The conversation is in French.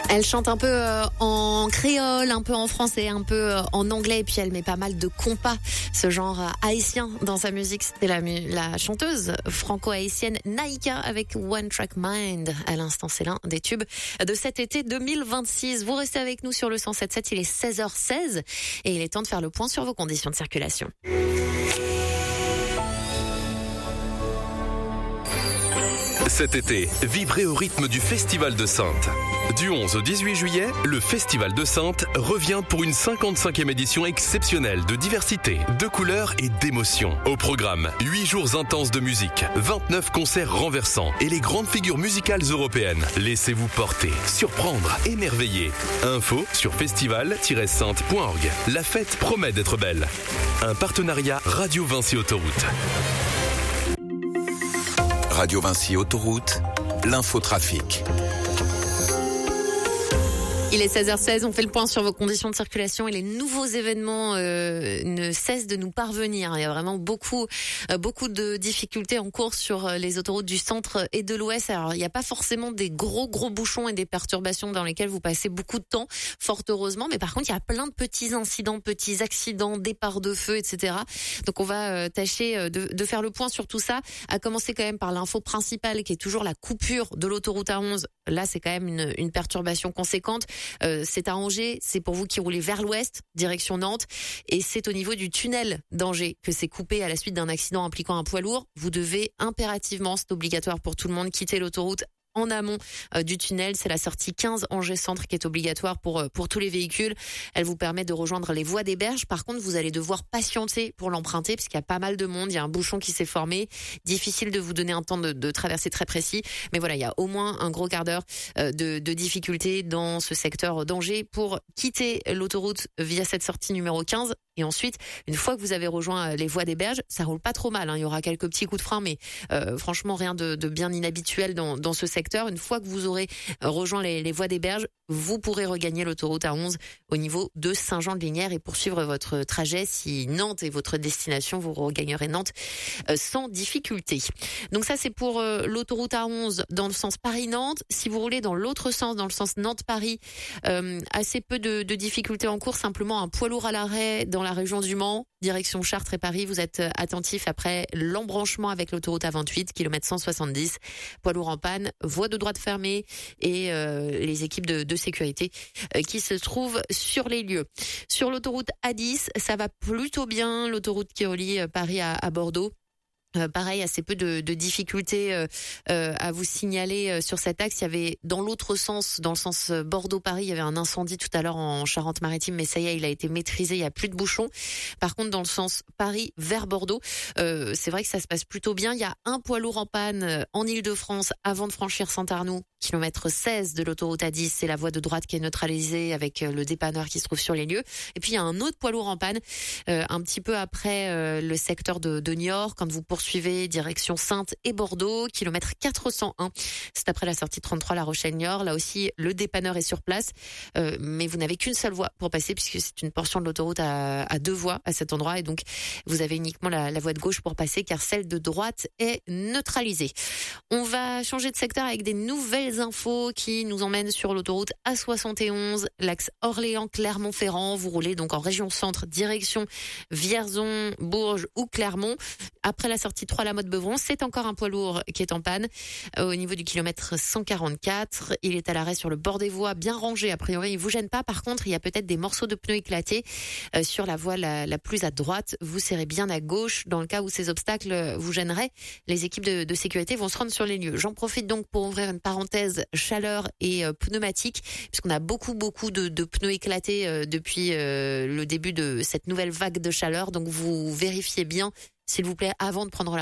Elle chante un peu en créole, un peu en français, un peu en anglais, et puis elle met pas mal de compas, ce genre haïtien dans sa musique. C'était la chanteuse franco-haïtienne Naïka avec One Track Mind. À l'instant, c'est l'un des tubes de cet été 2026. Vous restez avec nous sur le 107.7, il est 16h16 et il est temps de faire le point sur vos conditions de circulation. Cet été, vibrez au rythme du Festival de Saintes. Du 11 au 18 juillet, le Festival de Saintes revient pour une 55e édition exceptionnelle de diversité, de couleurs et d'émotions. Au programme, 8 jours intenses de musique, 29 concerts renversants et les grandes figures musicales européennes. Laissez-vous porter, surprendre, émerveiller. Info sur festival-saintes.org. La fête promet d'être belle. Un partenariat Radio Vinci Autoroute. Radio Vinci Autoroute, l'infotrafic. Il est 16h16, on fait le point sur vos conditions de circulation et les nouveaux événements ne cessent de nous parvenir. Il y a vraiment beaucoup de difficultés en cours sur les autoroutes du centre et de l'ouest. Alors, il n'y a pas forcément des gros bouchons et des perturbations dans lesquelles vous passez beaucoup de temps, fort heureusement. Mais par contre, il y a plein de petits incidents, petits accidents, départs de feu, etc. Donc, on va tâcher de faire le point sur tout ça. À commencer quand même par l'info principale qui est toujours la coupure de l'autoroute A11. Là, c'est quand même une perturbation conséquente. C'est à Angers, c'est pour vous qui roulez vers l'ouest, direction Nantes, et c'est au niveau du tunnel d'Angers que c'est coupé à la suite d'un accident impliquant un poids lourd. Vous devez impérativement, c'est obligatoire pour tout le monde, quitter l'autoroute en amont du tunnel. C'est la sortie 15 Angers Centre qui est obligatoire pour tous les véhicules. Elle vous permet de rejoindre les voies des berges. Par contre, vous allez devoir patienter pour l'emprunter parce qu'il y a pas mal de monde. Il y a un bouchon qui s'est formé. Difficile de vous donner un temps de traverser très précis. Mais voilà, il y a au moins un gros quart d'heure de difficulté dans ce secteur d'Angers pour quitter l'autoroute via cette sortie numéro 15. Et ensuite, une fois que vous avez rejoint les voies des berges, ça roule pas trop mal. Il y aura quelques petits coups de frein, mais franchement, rien de bien inhabituel dans ce secteur. Une fois que vous aurez rejoint les voies des berges, vous pourrez regagner l'autoroute A11 au niveau de Saint-Jean-de-Lignières et poursuivre votre trajet. Si Nantes est votre destination, vous regagnerez Nantes sans difficulté. Donc ça, c'est pour l'autoroute A11 dans le sens Paris-Nantes. Si vous roulez dans l'autre sens, dans le sens Nantes-Paris, assez peu de difficultés en cours. Simplement un poids lourd à l'arrêt dans la région du Mans, direction Chartres et Paris. Vous êtes attentif après l'embranchement avec l'autoroute A28, kilomètre 170. Poids lourd en panne, voie de droite fermée et les équipes de sécurité qui se trouvent sur les lieux. Sur l'autoroute A10, ça va plutôt bien, l'autoroute qui relie Paris à Bordeaux. Pareil, assez peu de difficultés à vous signaler sur cet axe. Il y avait dans l'autre sens, dans le sens Bordeaux-Paris, il y avait un incendie tout à l'heure en Charente-Maritime, mais ça y est, il a été maîtrisé, il n'y a plus de bouchons. Par contre, dans le sens Paris vers Bordeaux, c'est vrai que ça se passe plutôt bien. Il y a un poids lourd en panne en Île-de-France avant de franchir Saint-Arnoux. Kilomètre 16 de l'autoroute A10, c'est la voie de droite qui est neutralisée avec le dépanneur qui se trouve sur les lieux. Et puis il y a un autre poids lourd en panne un petit peu après le secteur de Niort, quand vous poursuivez direction Saintes et Bordeaux, kilomètre 401. C'est après la sortie 33 La Rochelle-Niort. Là aussi, le dépanneur est sur place, mais vous n'avez qu'une seule voie pour passer puisque c'est une portion de l'autoroute à deux voies à cet endroit et donc vous avez uniquement la voie de gauche pour passer car celle de droite est neutralisée. On va changer de secteur avec des nouvelles infos qui nous emmènent sur l'autoroute A71, l'axe Orléans-Clermont-Ferrand. Vous roulez donc en région centre, direction Vierzon, Bourges ou Clermont. Après la sortie 3 La Motte-Beuvron, c'est encore un poids lourd qui est en panne au niveau du kilomètre 144. Il est à l'arrêt sur le bord des voies, bien rangé. A priori, il vous gêne pas. Par contre, il y a peut-être des morceaux de pneus éclatés sur la voie la plus à droite. Vous serrez bien à gauche. Dans le cas où ces obstacles vous gêneraient, les équipes de sécurité vont se rendre sur les lieux. J'en profite donc pour ouvrir une parenthèse chaleur et pneumatique, puisqu'on a beaucoup de pneus éclatés depuis le début de cette nouvelle vague de chaleur. Donc vous vérifiez bien, s'il vous plaît, avant de prendre la